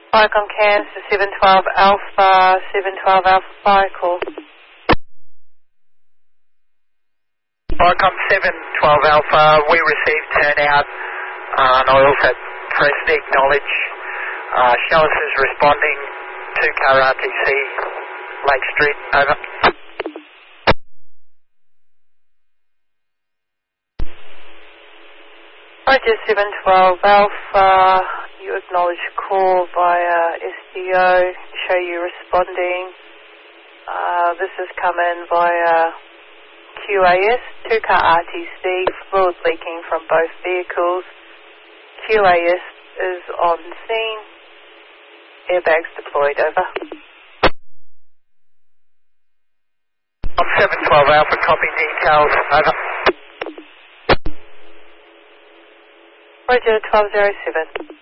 Vicom Kansas 712 Alpha, 712 Alpha Fire call. Vicom 712 Alpha, we received turnout, and I also pressed acknowledge. Shellis is responding to car RTC, Lake Street, over. Roger 712 Alpha, you acknowledge call via SDO, show you responding. This has come in via QAS, 2-car RTC, fluid leaking from both vehicles. QAS is on scene, airbags deployed, over. I'm 712 Alpha, copy details, over. Roger 1207.